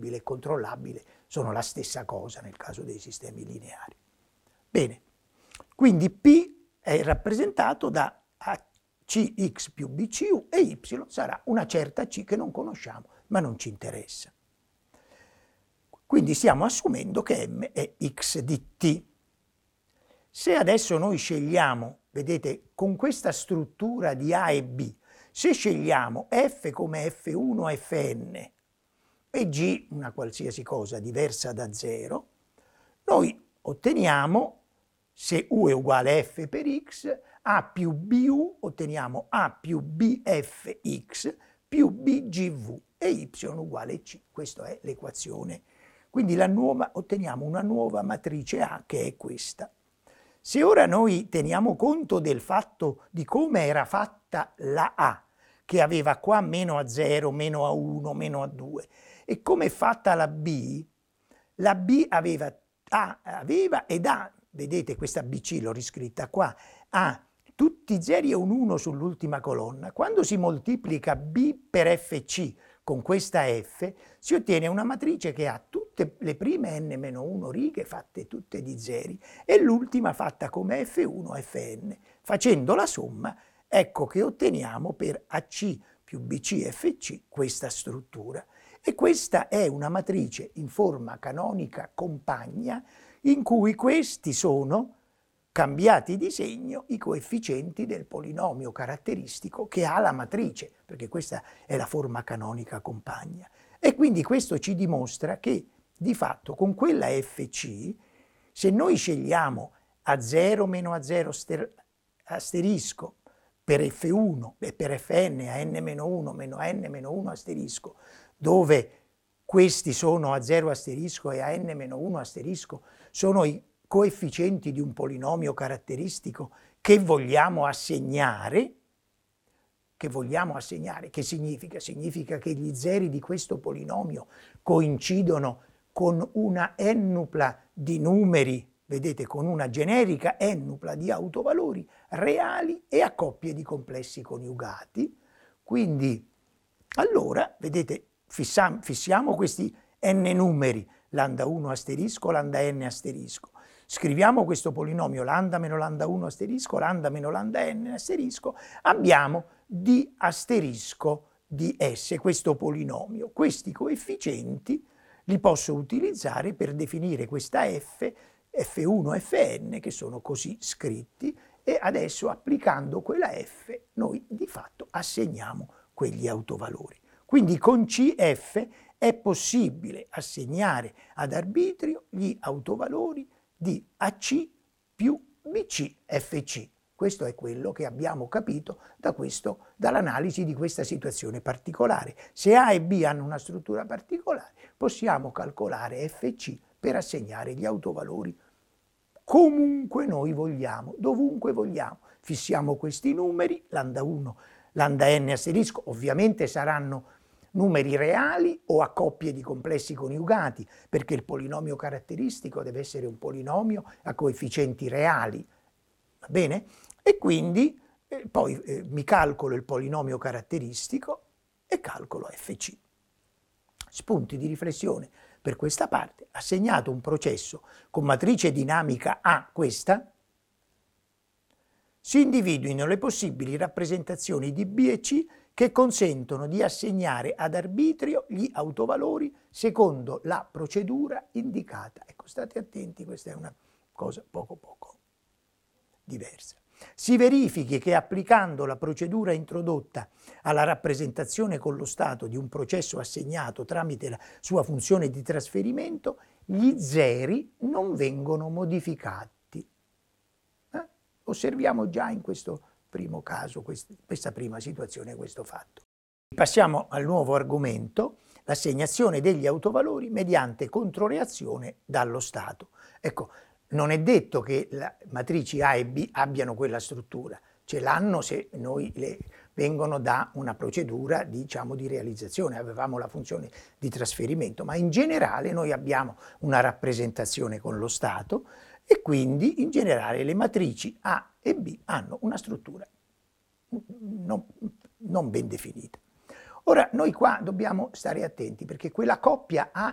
riconducibile e controllabile sono la stessa cosa nel caso dei sistemi lineari. Bene, quindi P è rappresentato da Cx più Bcu e Y sarà una certa C che non conosciamo, ma non ci interessa. Quindi stiamo assumendo che M è X di T. Se adesso noi scegliamo, vedete, con questa struttura di A e B, se scegliamo F come F1 Fn e G una qualsiasi cosa diversa da 0, noi otteniamo, se U è uguale a F per X, A più BU otteniamo A più BFX più BGV e Y uguale C. Questa è l'equazione. Quindi otteniamo una nuova matrice A che è questa. Se ora noi teniamo conto del fatto di come era fatta la A, che aveva qua meno A0, meno A1, meno A2, e come è fatta la B aveva ed ha, vedete questa BC l'ho riscritta qua, ha tutti 0 e un 1 sull'ultima colonna. Quando si moltiplica B per FC con questa F, si ottiene una matrice che ha tutte le prime n-1 righe fatte tutte di zeri e l'ultima fatta come F1 Fn. Facendo la somma, ecco che otteniamo per AC più BC FC questa struttura. E questa è una matrice in forma canonica compagna in cui questi sono cambiati di segno i coefficienti del polinomio caratteristico che ha la matrice, perché questa è la forma canonica compagna. E quindi questo ci dimostra che, di fatto, con quella FC, se noi scegliamo A0 meno A0 asterisco per F1 e per Fn a n-1 meno a n-1 asterisco, dove questi sono A0 asterisco e a n-1 asterisco sono i coefficienti di un polinomio caratteristico che vogliamo assegnare, che significa? Significa che gli zeri di questo polinomio coincidono con una n-nupla di numeri, vedete, con una generica n-nupla di autovalori reali e a coppie di complessi coniugati. Quindi, allora, vedete, fissiamo questi n numeri, lambda 1 asterisco, lambda n asterisco. Scriviamo questo polinomio lambda meno lambda 1 asterisco, lambda meno lambda n asterisco, abbiamo d asterisco di S, questo polinomio. Questi coefficienti li posso utilizzare per definire questa F, F1 e Fn, che sono così scritti, e adesso applicando quella F noi di fatto assegniamo quegli autovalori. Quindi con CF è possibile assegnare ad arbitrio gli autovalori di AC più BC FC. Questo è quello che abbiamo capito dall'analisi di questa situazione particolare. Se A e B hanno una struttura particolare, possiamo calcolare FC per assegnare gli autovalori comunque noi vogliamo, dovunque vogliamo. Fissiamo questi numeri, lambda 1, lambda n asterisco, ovviamente saranno numeri reali o a coppie di complessi coniugati, perché il polinomio caratteristico deve essere un polinomio a coefficienti reali, va bene? E quindi poi mi calcolo il polinomio caratteristico e calcolo FC. Spunti di riflessione per questa parte: assegnato un processo con matrice dinamica A, questa, si individuino le possibili rappresentazioni di B e C che consentono di assegnare ad arbitrio gli autovalori secondo la procedura indicata. Ecco, state attenti, questa è una cosa poco diversa. Si verifichi che applicando la procedura introdotta alla rappresentazione con lo stato di un processo assegnato tramite la sua funzione di trasferimento, gli zeri non vengono modificati. Osserviamo già in questo primo caso, questa prima situazione, questo fatto. Passiamo al nuovo argomento, l'assegnazione degli autovalori mediante controreazione dallo stato. Ecco, non è detto che le matrici A e B abbiano quella struttura, ce l'hanno se noi vengono da una procedura, diciamo, di realizzazione, avevamo la funzione di trasferimento, ma in generale noi abbiamo una rappresentazione con lo stato e quindi in generale le matrici A e B hanno una struttura non ben definita. Ora, noi qua dobbiamo stare attenti perché quella coppia A